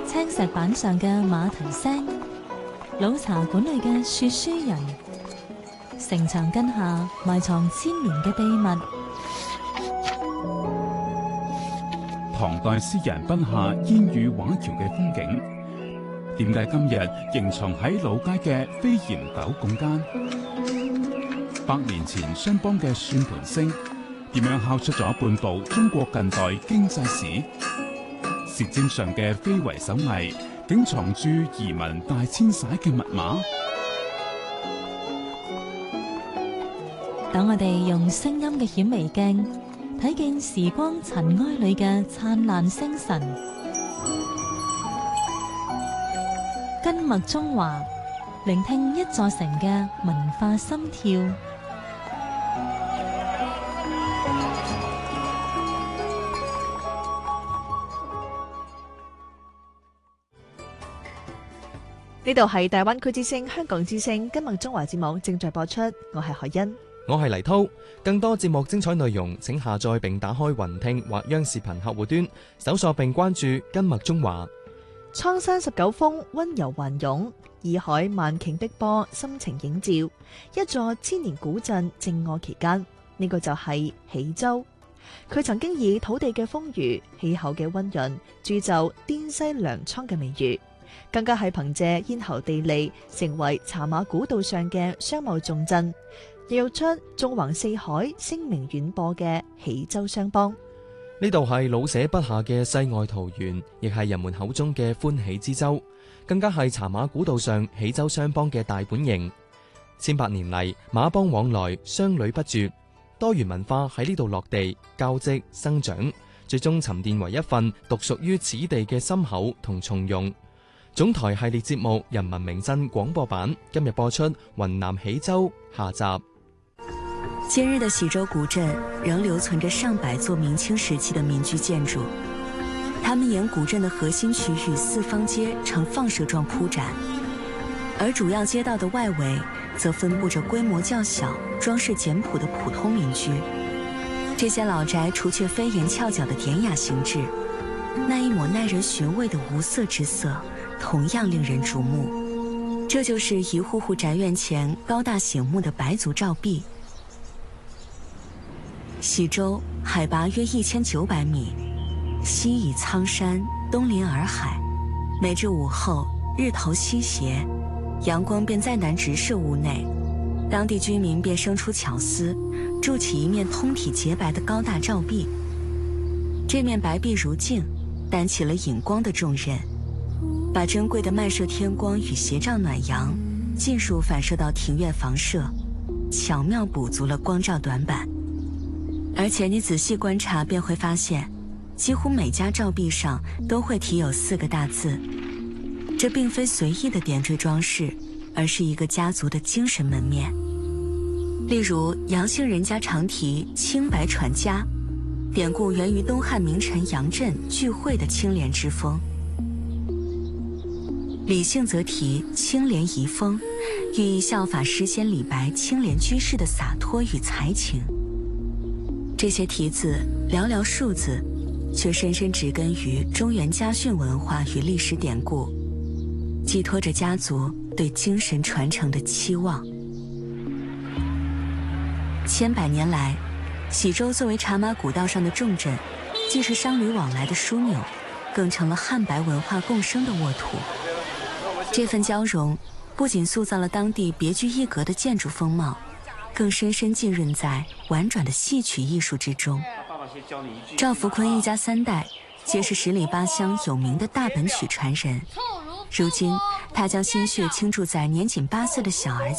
青石板上嘅馬蹄聲，老茶館裏嘅說書人，城牆根下埋藏千年嘅秘密。 唐代詩人筆下煙雨畫橋嘅風景，點解今日仍藏喺老街嘅飛檐斗拱間？100年前商幫嘅算盤聲，點樣敲出咗半部中國近代經濟史？舌尖上嘅非遺手藝，竟藏住移民大遷徙嘅密碼。 等我哋用聲音嘅顯微鏡，睇見時光塵埃裏嘅燦爛星辰。根脈中華，聆聽一座城嘅文化心跳。 呢度係大灣區之聲、香港之聲根脈中華節目正在播出，我係海欣， 我係黎濤。更多節目精彩內容，請下載並打開雲聽或央視頻客戶端，搜索並關注根脈中華。 蒼山19峰溫柔環湧，洱海萬頃碧波深情映照，一座千年古鎮靜臥其間。呢個就係喜洲。佢曾經以土地嘅豐腴、氣候嘅溫潤，鑄就滇西糧倉嘅美譽。更加係憑借咽喉地利，成為茶馬古道上嘅商貿重鎮，孕育出縱橫四海、聲名遠播嘅喜洲商幫。 呢度係老舍筆下嘅世外桃源，亦係人們口中嘅歡喜之洲，更加係茶馬古道上喜洲商幫嘅大本營。千百年嚟，馬幫往來，商旅不絕，多元文化喺呢度落地、交織、生長，最終沉澱為一份獨屬於此地嘅深厚同從容。總台系列節目《人民名鎮》廣播版今日播出雲南喜洲下集。 今日的喜洲古鎮仍留存着上百座明清時期的民居建築，它們沿古鎮的核心區域四方街呈放射狀鋪展，而主要街道的外圍則分布着規模較小、裝飾簡樸的普通民居。這些老宅除卻飛檐翹角的典雅形制，那一抹耐人尋味的無色之色同樣令人矚目。這就是一戶戶宅院前高大醒目的白族照壁。喜洲海拔約1900米，西倚蒼山，東臨洱海。每至午後，日頭西斜，陽光便再難直射屋內，當地居民便生出巧思，築起一面通體潔白的高大照壁。這面白壁如鏡，擔起了引光的重任，把珍貴的漫射天光與斜照暖陽盡數反射到庭院房舍，巧妙補足了光照短板。而且你仔細觀察便會發現，幾乎每家照壁上都會題有4個大字。這並非隨意的點綴裝飾，而是一個家族的精神門面。例如楊姓人家常題清白傳家，典故源於東漢名臣楊震聚會的清廉之風。李姓則題清廉遺風，寓意效法詩仙李白清廉居士的灑脫與才情。這些題字寥寥數字，卻深深植根於中原家訓文化與歷史典故，寄託着家族對精神傳承的期望。千百年來，喜洲作為茶馬古道上的重鎮，既是商旅往來的樞紐，更成了漢白文化共生的沃土。這份交融不僅塑造了當地別具一格的建築風貌，更深深浸潤在婉轉的戲曲藝術之中。趙福坤一家3代皆是十里八鄉有名的大本曲傳人，如今他將心血傾注在年僅8歲的小兒子